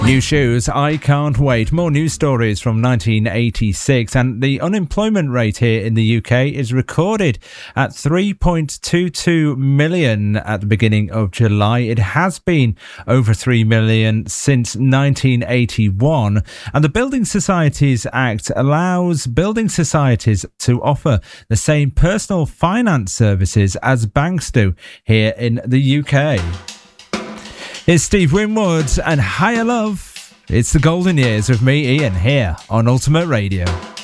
New shoes, I can't wait. More news stories from 1986, and the unemployment rate here in the UK is recorded at 3.22 million at the beginning of July. It has been over 3 million since 1981, and the Building Societies Act allows building societies to offer the same personal finance services as banks do here in the UK. It's Steve Winwood and Higher Love. It's the golden years with me, Ian, here on Ultimate Radio.